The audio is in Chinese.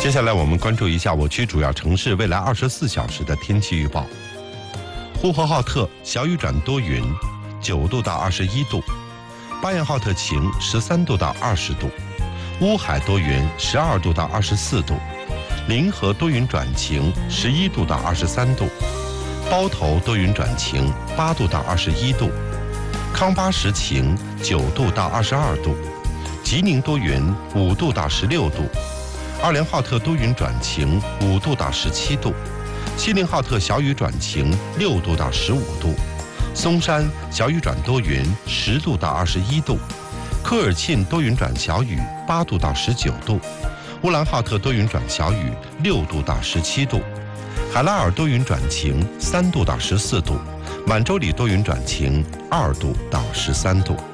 接下来我们关注一下我区主要城市未来24小时的天气预报。呼和浩特小雨转多云，9度到21度；巴彦浩特晴，13度到20度；乌海多云，12度到24度；临河多云转晴，11度到23度；包头多云转晴，8度到21度；康巴什晴，9度到22度；吉宁多云，5度到16度；二连浩特多云转晴，5度到17度；锡林浩特小雨转晴，6度到15度；松山小雨转多云，10度到21度；科尔沁多云转小雨，8度到19度；乌兰浩特多云转小雨，6度到17度；海拉尔多云转晴，3度到14度；满洲里多云转晴，2度到13度。